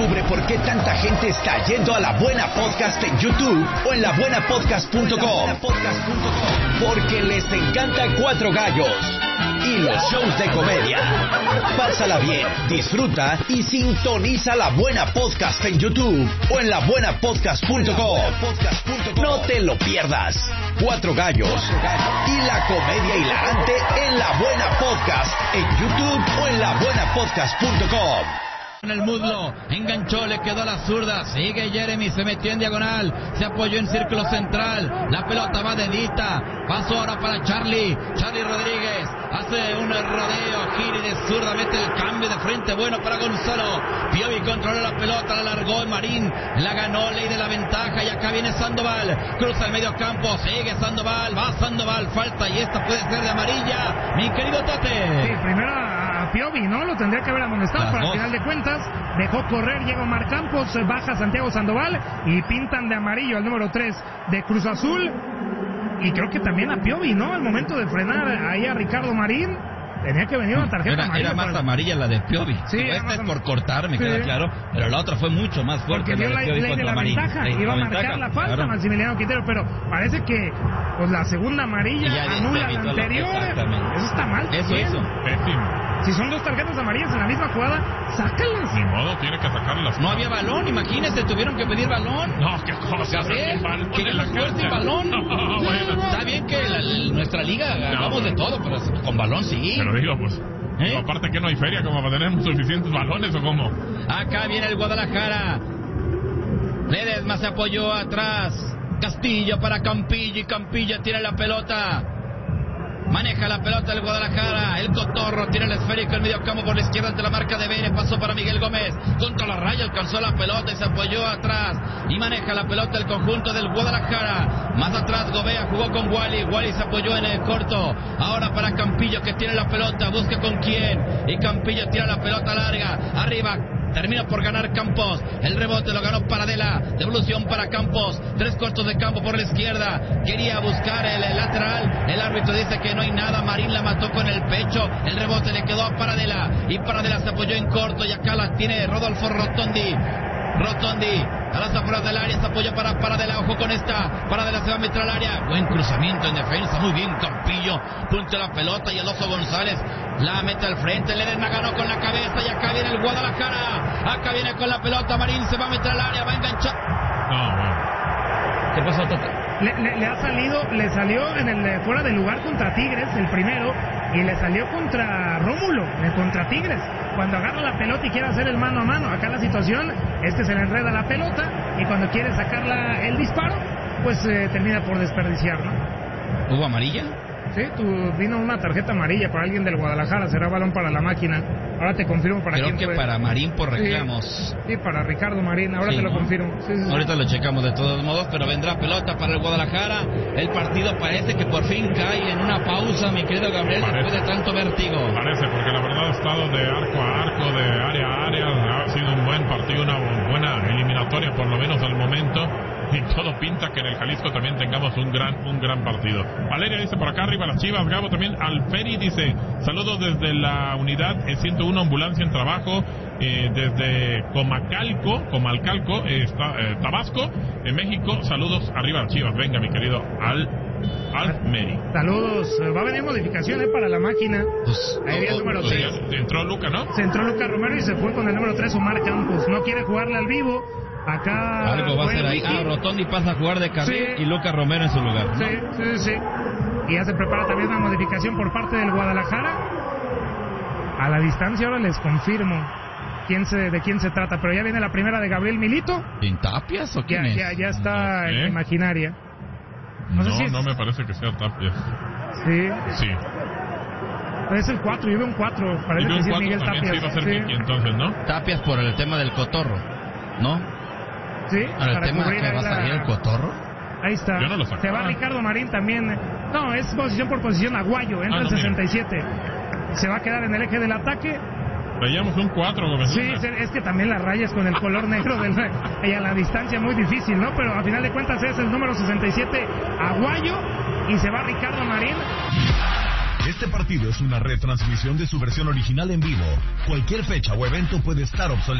Descubre por qué tanta gente está yendo a La Buena Podcast en YouTube o en labuenapodcast.com. Porque les encanta Cuatro Gallos y los shows de comedia. Pásala bien, disfruta y sintoniza La Buena Podcast en YouTube o en labuenapodcast.com. No te lo pierdas. Cuatro Gallos y la comedia hilarante en La Buena Podcast en YouTube o en labuenapodcast.com. En el muslo, enganchó, le quedó la zurda, sigue Jeremy, se metió en diagonal, se apoyó en círculo central, la pelota va dedita, paso ahora para Charlie Rodríguez, hace un rodeo, gira y de zurda, mete el cambio de frente, bueno para Gonzalo, Piovi controla la pelota, la largó Marín, la ganó, ley de la ventaja, y acá viene Sandoval, cruza el medio campo, sigue Sandoval, va Sandoval, falta, y esta puede ser de amarilla, mi querido Tate. Sí, primero a Piovi, ¿no? Lo tendría que haber amonestado, pero al final de cuentas dejó correr, llega Omar Campos, baja Santiago Sandoval y pintan de amarillo al número 3 de Cruz Azul, y creo que también a Piovi, ¿no? Al momento de frenar ahí a Ricardo Marín, tenía que venir una tarjeta amarilla. Era más amarilla la de Piovi. Sí, esta es por cortar, me queda claro, pero la otra fue mucho más fuerte. Porque dio la ley de la ventaja, iba a marcar la falta, claro. Maximiliano Quintero, pero parece que pues la segunda amarilla anula la anterior. Eso está mal. Eso. Pésimo. Si son dos tarjetas amarillas en la misma jugada, sácalas. Ni modo, tiene que sacarlas. No había balón, imagínese, tuvieron que pedir balón. No, qué cosa. Gabriel, que no sin balón. Bueno. Está bien que nuestra liga hagamos de todo, pero con balón sí. Pero digo, pues, aparte que no hay feria como para tener suficientes balones, ¿o cómo? Acá viene el Guadalajara. Ledesma se apoyó atrás. Castillo para Campillo, y Campillo tira la pelota. Maneja la pelota el Guadalajara, el Cotorro tiene el esférico en medio campo por la izquierda ante la marca de Vélez, pasó para Miguel Gómez, contra la raya alcanzó la pelota y se apoyó atrás, y maneja la pelota el conjunto del Guadalajara, más atrás Gobea jugó con Wally se apoyó en el corto, ahora para Campillo que tiene la pelota, busca con quién, y Campillo tira la pelota larga, arriba, termina por ganar Campos, el rebote lo ganó Paradela, devolución para Campos, 3/4 de campo por la izquierda, quería buscar el lateral, el árbitro dice que no hay nada, Marín la mató con el pecho, el rebote le quedó a Paradela, y Paradela se apoyó en corto, y acá la tiene Rodolfo Rotondi, a las afueras del área, se apoya para Paradela, ojo con esta, Paradela se va a meter al área, buen cruzamiento en defensa, muy bien Campillo, punta la pelota y el Oso González la mete al frente, Ledesma ganó con la cabeza y acá viene el Guadalajara, acá viene con la pelota, Marín se va a meter al área, va a enganchar. No, bueno. ¿Qué pasó, Tata? Le salió en el fuera de lugar contra Tigres, el primero, y le salió contra Rómulo, contra Tigres, cuando agarra la pelota y quiere hacer el mano a mano. Acá la situación, se le enreda la pelota, y cuando quiere sacarla el disparo, pues termina por desperdiciar, ¿no? ¿Hubo amarilla? Sí, vino una tarjeta amarilla para alguien del Guadalajara, será balón para la máquina. Ahora te confirmo para quién fue. Creo que para Marín por reclamos. Sí, para Ricardo Marín, ahora te lo confirmo. Sí. Ahorita lo checamos de todos modos, pero vendrá pelota para el Guadalajara. El partido parece que por fin cae en una pausa, mi querido Gabriel, después de tanto vértigo. Parece, porque la verdad ha estado de arco a arco, de área a área, ha sido un buen partido, una buena eliminatoria por lo menos al momento. Y todo pinta que en el Jalisco también tengamos un gran partido. Valeria dice por acá arriba las Chivas. Gabo también. Alferi dice saludos desde la unidad 101 ambulancia en trabajo desde Comalcalco Tabasco en México. Saludos arriba las Chivas. Venga mi querido Alferi. Saludos. Va a venir modificación para la máquina. Ahí viene el número 3. Entró Luca, ¿no? Se entró Luca Romero y se fue con el número 3 Omar Campos. No quiere jugarle al vivo. Acá algo va a ser ahí. Rotondi pasa a jugar de carril, sí. Y Lucas Romero en su lugar, ¿no? Sí. Y ya se prepara también una modificación por parte del Guadalajara. A la distancia ahora les confirmo de quién se trata, pero ya viene la primera de Gabriel Milito. ¿En Tapias o quién es? Ya está en imaginaria. No me parece que sea Tapias. Sí. Es el 4, yo veo un 4. Parece que sí es Miguel Tapias. Sí, va a ser Miki, entonces, ¿no? Tapias por el tema del Cotorro, ¿no? Sí, para el tema que va a salir el Cotorro. Ahí está. Yo no lo se va Ricardo Marín también. No, es posición por posición. Aguayo, entra el 67. Se va a quedar en el eje del ataque. Veíamos un 4, Gómez. Sí, es que también las rayas con el color negro y a la distancia muy difícil, ¿no? Pero a final de cuentas es el número 67, Aguayo, y se va Ricardo Marín. Este partido es una retransmisión de su versión original en vivo. Cualquier fecha o evento puede estar obsoleto.